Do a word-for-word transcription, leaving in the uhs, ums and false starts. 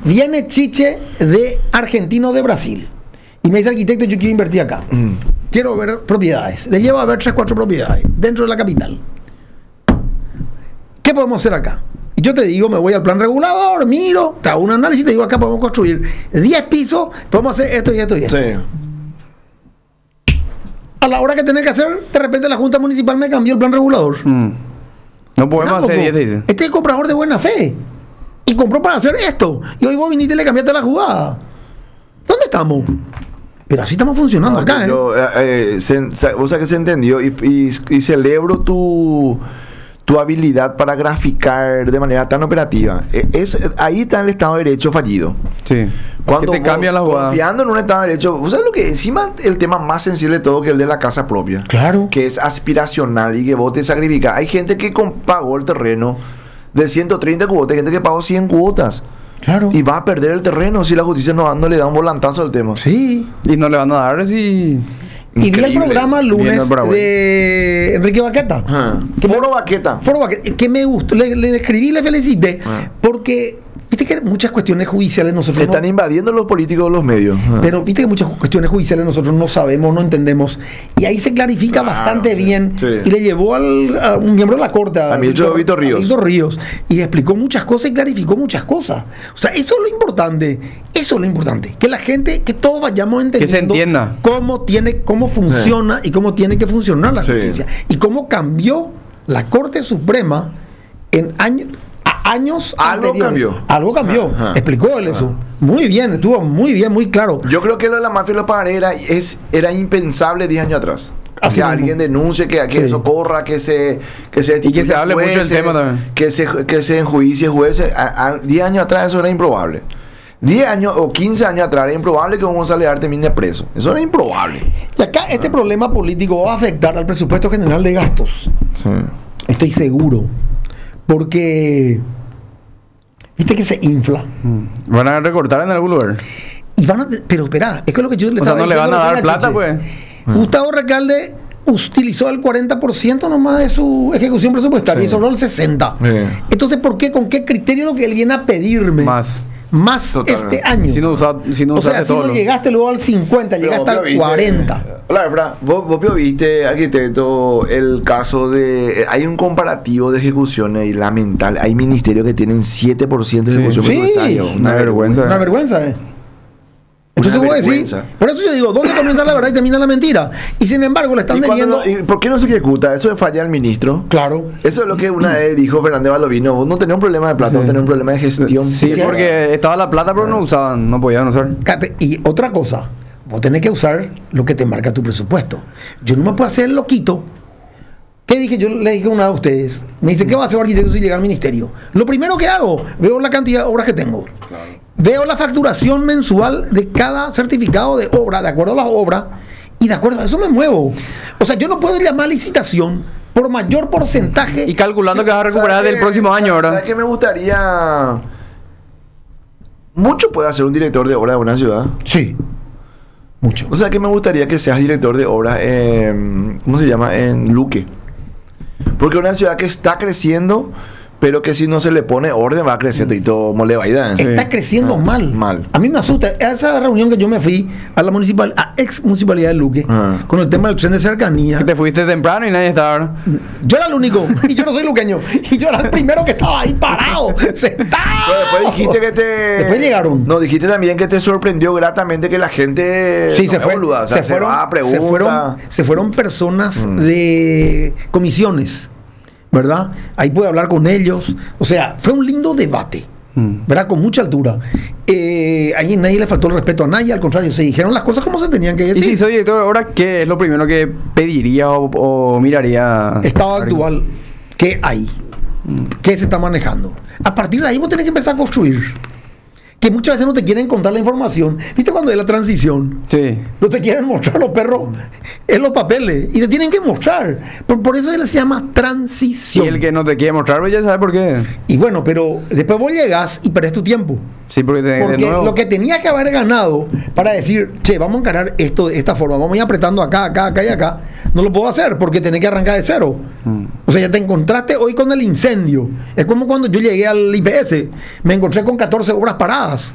Viene Chiche de argentino de Brasil y me dice: arquitecto, yo quiero invertir acá. Mm. Quiero ver propiedades. Le llevo a ver tres, cuatro propiedades dentro de la capital. ¿Qué podemos hacer acá? Y yo te digo, me voy al plan regulador, miro, te hago un análisis y te digo: acá podemos construir diez pisos, podemos hacer esto y esto y esto. Sí. A la hora que tenés que hacer, de repente la Junta Municipal me cambió el plan regulador. Mm. No podemos hacer diez, dice. Este es comprador de buena fe. Y compró para hacer esto. Y hoy vos viniste y le cambiaste la jugada. ¿Dónde estamos? Pero así estamos funcionando no, acá, yo, ¿eh? eh se, o sea que se entendió y, y, y celebro tu, tu habilidad para graficar de manera tan operativa. Es, ahí está el Estado de Derecho fallido. Sí. Cuando te cambia la jugada. Confiando en un Estado de Derecho, ¿sabes lo que? Encima el tema más sensible de todo, que el de la casa propia. Claro. Que es aspiracional y que vos te sacrificas. Hay gente que pagó el terreno de ciento treinta cuotas, hay gente que pagó cien cuotas. Claro. Y va a perder el terreno si la justicia no, no le da un volantazo al tema. Sí. Y no le van a dar si... Y vi el programa el lunes de Enrique Baqueta. Ah. Foro Baqueta. Foro Baqueta. Que me gustó. Le, le escribí y le felicité. Ah. Porque viste que muchas cuestiones judiciales nosotros están no, invadiendo los políticos los medios. Ah. Pero viste que muchas cuestiones judiciales nosotros no sabemos, no entendemos. Y ahí se clarifica claro, bastante sí. bien. Sí. Y le llevó al, a un miembro de la Corte, a Víctor Víctor Ríos. Víctor Ríos. Y explicó muchas cosas y clarificó muchas cosas. O sea, eso es lo importante. Eso es lo importante. Que la gente, que todos vayamos entendiendo que se entienda cómo tiene, cómo funciona sí. y cómo tiene que funcionar la sí. justicia. Y cómo cambió la Corte Suprema en años. años algo anteriores. cambió algo cambió ajá, explicó él eso ajá. muy bien, estuvo muy bien, muy claro. Yo creo que lo de la mafia y los pagarés era, es, era impensable diez años atrás. Así que mismo. Alguien denuncie, que, que sí. eso corra, que se que se y que se hable jueces, mucho del tema también, que se, que se enjuicie jueces. diez años atrás eso era improbable. diez años o quince años atrás era improbable que un González Ar termine preso. Eso era improbable. Y acá este ah. problema político va a afectar al presupuesto general de gastos. Sí. Estoy seguro. Porque viste que se infla. Van a recortar en algún lugar. Y van a, pero espera, es que es lo que yo le o estaba sea, no le van a dar plata, pues. Gustavo Recalde utilizó el cuarenta por ciento nomás de su ejecución presupuestaria sí. y sobró el sesenta por ciento. Sí. Entonces, ¿por qué? ¿Con qué criterio lo que él viene a pedirme? Más. Más totalmente. Este año. Si no, usa, si no o sea, si no llegaste luego al cincuenta, pero llegaste al viste, cuarenta. La verdad, vos, vos viste, arquitecto, el caso de... Hay un comparativo de ejecuciones y lamentable. Hay ministerios que tienen siete por ciento de ejecución sí. presupuestaria. Sí, una, una vergüenza. Una vergüenza, eh. Entonces voy a decir, por eso yo digo, ¿dónde comienza la verdad y termina la mentira? Y sin embargo le están debiendo... No, ¿y por qué no se ejecuta? Eso es falla al ministro. Claro. Eso es lo que una vez dijo Fernández Balovino. Vos no tenés un problema de plata, sí. vos tenés un problema de gestión. Sí, sí porque estaba la plata, pero no usaban, no podían usar. Y otra cosa, vos tenés que usar lo que te marca tu presupuesto. Yo no me puedo hacer el loquito. ¿Qué dije? Yo le dije a una de ustedes. Me dice, ¿qué va a hacer un arquitecto si llega al ministerio? Lo primero que hago, veo la cantidad de obras que tengo. Claro. Veo la facturación mensual de cada certificado de obra, de acuerdo a las obras, y de acuerdo a eso me muevo. O sea, yo no puedo llamar licitación por mayor porcentaje. Y calculando que vas a recuperar del próximo año, ¿verdad? ¿Sabes qué me gustaría? Mucho puede hacer un director de obra de una ciudad. Sí. Mucho. O sea, que me gustaría que seas director de obra en, ¿cómo se llama? En Luque. Porque una ciudad que está creciendo, pero que si no se le pone orden va a crecer y todo mole vaina. Está sí. creciendo ah, mal. Mal. A mí me asusta. Esa reunión que yo me fui a la municipal, a ex municipalidad de Luque, ah. con el tema del tren de cercanía. Que te fuiste temprano y nadie estaba, ¿no? Yo era el único. Y yo no soy luqueño. Y yo era el primero que estaba ahí parado, sentado. Pero después dijiste que te... Después llegaron. No, dijiste también que te sorprendió gratamente que la gente... Sí, no se, fue, boluda, o sea, se, se, fueron, va, se fueron. Se fueron personas mm. de comisiones. ¿Verdad? Ahí puede hablar con ellos. O sea, fue un lindo debate, ¿verdad? Con mucha altura. Eh, ahí nadie le faltó el respeto a nadie, al contrario, se dijeron las cosas como se tenían que decir. Y si soy director ahora, ¿qué es lo primero que pediría o, o miraría? Estado actual, ¿qué hay? ¿Qué se está manejando? A partir de ahí vos tenés que empezar a construir. Que muchas veces no te quieren contar la información. ¿Viste cuando es la transición? Sí. No te quieren mostrar los perros en los papeles. Y te tienen que mostrar. Por, por eso se llama transición. Y el que no te quiere mostrar, pues ya sabe por qué. Y bueno, pero después vos llegas y perdés tu tiempo. Sí, porque, te, porque de nuevo... lo que tenías que haber ganado para decir, che, vamos a encarar esto de esta forma, vamos a ir apretando acá, acá, acá y acá, no lo puedo hacer porque tenés que arrancar de cero. Mm. O sea, ya te encontraste hoy con el incendio. Es como cuando yo llegué al I P S, me encontré con catorce obras paradas.